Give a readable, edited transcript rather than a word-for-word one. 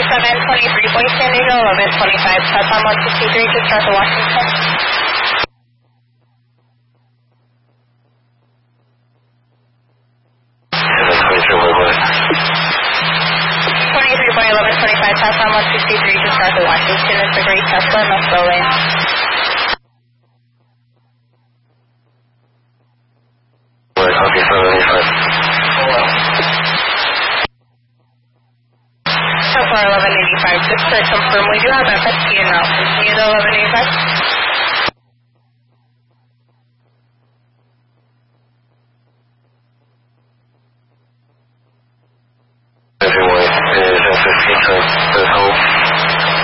723 San Diego, 1125, Southbound 163, just north of Washington. Southbound 163, just north of Washington. It's a great Tesla, no slow lane. Okay, 785. Tesla 1185, just to confirm, we do have FST in route. Continue to 1185.